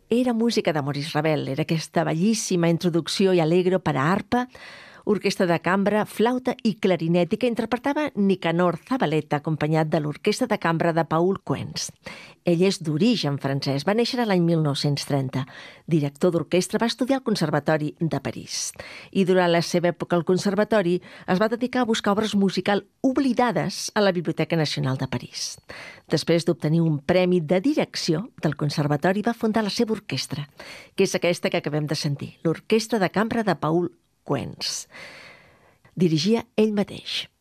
era música de Maurice Ravel, era aquesta bellíssima introducció i allegro per a arpa, orquestra de cambra, flauta i clarinet, i que interpretava Nicanor Zabaleta, acompanyat de l'orquestra de cambra de Paul Quenz. Ell és d'origen francès, va néixer l'any 1930. Director d'orquestra, va estudiar al Conservatori de París. I durant la seva època al Conservatori es va dedicar a buscar obres musicals oblidades a la Biblioteca Nacional de París. Després d'obtenir un premi de direcció del Conservatori, va fundar la seva orquestra, que és aquesta que acabem de sentir, l'Orquestra de Cambra de Paul Quenz. Dirigia ell mateix.